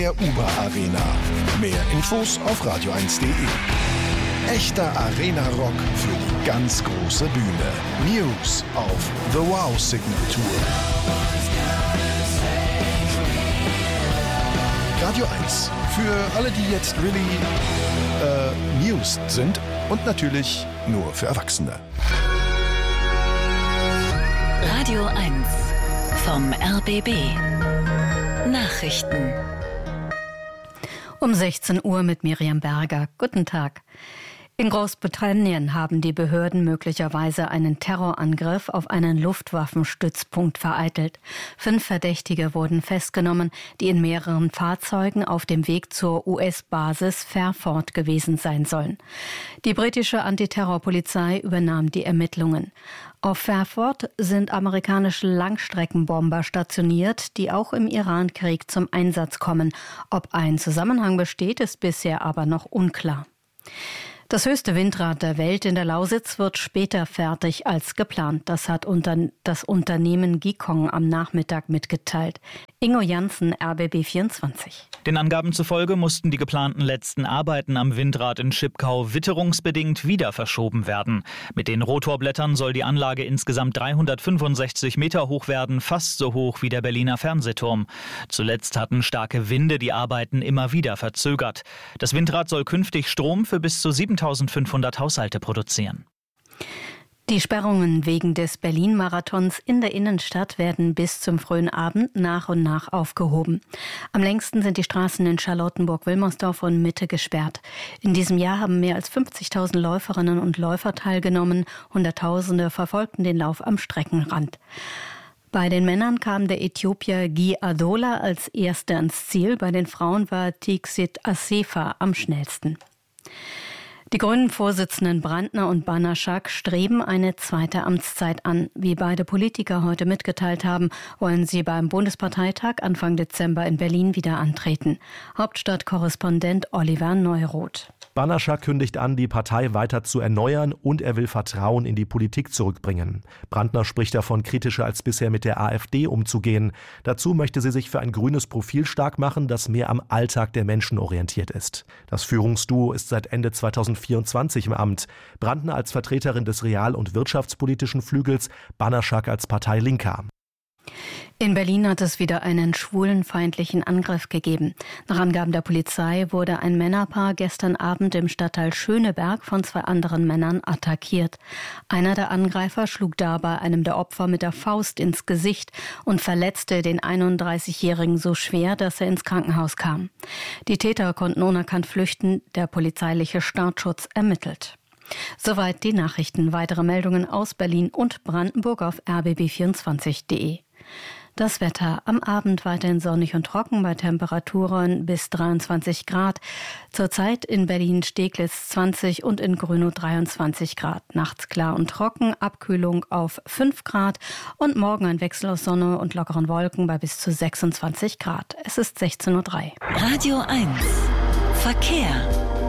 Der Uber Arena. Mehr Infos auf radio1.de. Echter Arena-Rock für die ganz große Bühne. News auf The Wow Signature. Radio 1. Für alle, die jetzt News sind und natürlich nur für Erwachsene. Radio 1 vom RBB. Nachrichten. Um 16 Uhr mit Miriam Berger. Guten Tag. In Großbritannien haben die Behörden möglicherweise einen Terrorangriff auf einen Luftwaffenstützpunkt vereitelt. 5 Verdächtige wurden festgenommen, die in mehreren Fahrzeugen auf dem Weg zur US-Basis Fairford gewesen sein sollen. Die britische Antiterrorpolizei übernahm die Ermittlungen. Auf Fairford sind amerikanische Langstreckenbomber stationiert, die auch im Irankrieg zum Einsatz kommen. Ob ein Zusammenhang besteht, ist bisher aber noch unklar. Das höchste Windrad der Welt in der Lausitz wird später fertig als geplant. Das hat das Unternehmen Gikong am Nachmittag mitgeteilt. Ingo Janssen, RBB 24. Den Angaben zufolge mussten die geplanten letzten Arbeiten am Windrad in Schipkau witterungsbedingt wieder verschoben werden. Mit den Rotorblättern soll die Anlage insgesamt 365 Meter hoch werden, fast so hoch wie der Berliner Fernsehturm. Zuletzt hatten starke Winde die Arbeiten immer wieder verzögert. Das Windrad soll künftig Strom für bis zu 7.500 Haushalte produzieren. Die Sperrungen wegen des Berlin-Marathons in der Innenstadt werden bis zum frühen Abend nach und nach aufgehoben. Am längsten sind die Straßen in Charlottenburg, Wilmersdorf und Mitte gesperrt. In diesem Jahr haben mehr als 50.000 Läuferinnen und Läufer teilgenommen. Hunderttausende verfolgten den Lauf am Streckenrand. Bei den Männern kam der Äthiopier Guy Adola als Erster ans Ziel. Bei den Frauen war Tixit Assefa am schnellsten. Die Grünen-Vorsitzenden Brandner und Banaszak streben eine zweite Amtszeit an. Wie beide Politiker heute mitgeteilt haben, wollen sie beim Bundesparteitag Anfang Dezember in Berlin wieder antreten. Hauptstadtkorrespondent Oliver Neuroth. Banaszak kündigt an, die Partei weiter zu erneuern und er will Vertrauen in die Politik zurückbringen. Brandner spricht davon, kritischer als bisher mit der AfD umzugehen. Dazu möchte sie sich für ein grünes Profil stark machen, das mehr am Alltag der Menschen orientiert ist. Das Führungsduo ist seit Ende 2024 im Amt. Brandner als Vertreterin des real- und wirtschaftspolitischen Flügels, Banaszak als Parteilinker. In Berlin hat es wieder einen schwulenfeindlichen Angriff gegeben. Nach Angaben der Polizei wurde ein Männerpaar gestern Abend im Stadtteil Schöneberg von 2 anderen Männern attackiert. Einer der Angreifer schlug dabei einem der Opfer mit der Faust ins Gesicht und verletzte den 31-Jährigen so schwer, dass er ins Krankenhaus kam. Die Täter konnten unerkannt flüchten, der polizeiliche Staatsschutz ermittelt. Soweit die Nachrichten. Weitere Meldungen aus Berlin und Brandenburg auf rbb24.de. Das Wetter am Abend weiterhin sonnig und trocken bei Temperaturen bis 23 Grad. Zurzeit in Berlin-Steglitz 20 und in Grünow 23 Grad. Nachts klar und trocken, Abkühlung auf 5 Grad und morgen ein Wechsel aus Sonne und lockeren Wolken bei bis zu 26 Grad. Es ist 16:03 Uhr. Radio 1 Verkehr.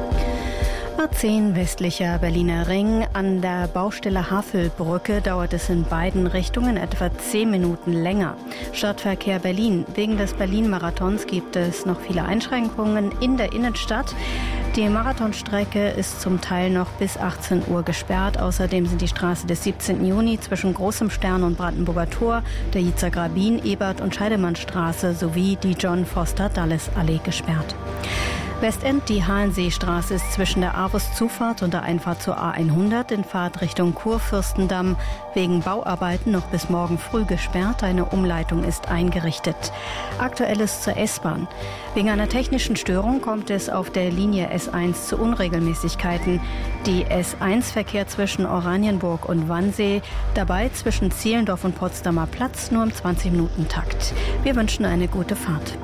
A10 westlicher Berliner Ring. An der Baustelle Havelbrücke dauert es in beiden Richtungen etwa 10 Minuten länger. Stadtverkehr Berlin. Wegen des Berlin-Marathons gibt es noch viele Einschränkungen in der Innenstadt. Die Marathonstrecke ist zum Teil noch bis 18 Uhr gesperrt. Außerdem sind die Straße des 17. Juni zwischen Großem Stern und Brandenburger Tor, der Yitzhak Rabin, Ebert- und Scheidemannstraße sowie die John-Foster-Dulles-Allee gesperrt. Westend, die Hallenseestraße ist zwischen der Arvus-Zufahrt und der Einfahrt zur A100 in Fahrtrichtung Kurfürstendamm wegen Bauarbeiten noch bis morgen früh gesperrt. Eine Umleitung ist eingerichtet. Aktuelles zur S-Bahn. Wegen einer technischen Störung kommt es auf der Linie S1 zu Unregelmäßigkeiten. Die S1 verkehrt zwischen Oranienburg und Wannsee, dabei zwischen Zehlendorf und Potsdamer Platz nur im 20-Minuten-Takt. Wir wünschen eine gute Fahrt.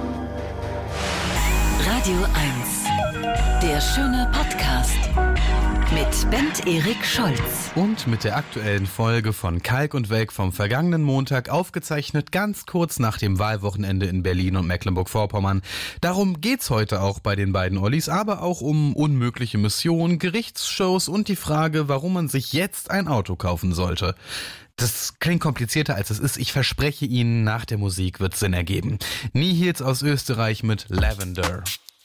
Radio 1, der schöne Podcast mit Bent Erik Scholz. Und mit der aktuellen Folge von Kalk und Welk vom vergangenen Montag, aufgezeichnet ganz kurz nach dem Wahlwochenende in Berlin und Mecklenburg-Vorpommern. Darum geht's heute auch bei den beiden Ollis, aber auch um unmögliche Missionen, Gerichtsshows und die Frage, warum man sich jetzt ein Auto kaufen sollte. Das klingt komplizierter als es ist. Ich verspreche Ihnen, nach der Musik wird Sinn ergeben. Nihils aus Österreich mit Lavender.